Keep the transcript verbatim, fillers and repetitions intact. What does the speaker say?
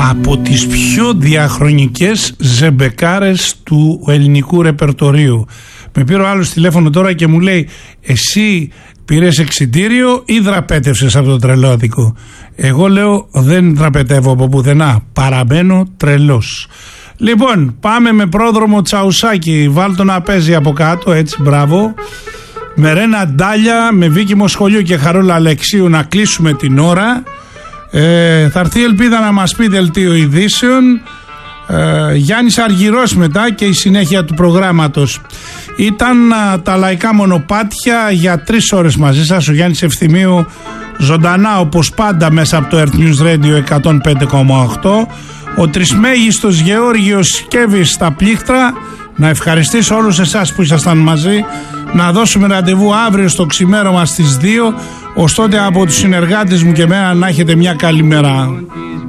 από τις πιο διαχρονικές ζεμπεκάρες του ελληνικού ρεπερτορίου. Με πήρε ο άλλος τηλέφωνο τώρα και μου λέει, εσύ πήρες εξιτήριο ή δραπέτευσες από το τρελόδικο? Εγώ λέω, δεν δραπετεύω από πουθενά, παραμένω τρελός. Λοιπόν, πάμε με πρόδρομο Τσαουσάκη, βάλ' το να παίζει από κάτω, έτσι, μπράβο. Με Ρένα Ντάλια, με Βίκη Μοσχολιού και Χαρούλα Αλεξίου να κλείσουμε την ώρα. ε, Θα έρθει η Ελπίδα να μας πει δελτίο ειδήσεων. ε, Γιάννης Αργυρός μετά και η συνέχεια του προγράμματος. Ήταν α, τα λαϊκά μονοπάτια για τρεις ώρες μαζί σας. Ο Γιάννης Ευθυμίου ζωντανά όπως πάντα μέσα από το Earth News Radio εκατόν πέντε κόμμα οκτώ. Ο τρισμέγιστος Γεώργιος Σκέβης στα πλήκτρα. Να ευχαριστήσω όλους εσάς που ήσασταν μαζί. Να δώσουμε ραντεβού αύριο στο ξημέρωμα στις δύο. Ως τότε από τους συνεργάτες μου και εμένα να έχετε μια καλή μέρα.